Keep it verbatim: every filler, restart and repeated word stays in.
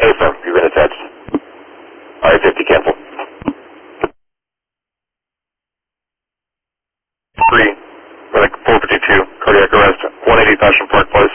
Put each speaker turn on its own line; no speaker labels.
Affirm, you've been attached. I fifty, cancel. three, like four fifty-two, cardiac arrest, one eighty Fashion Park Place.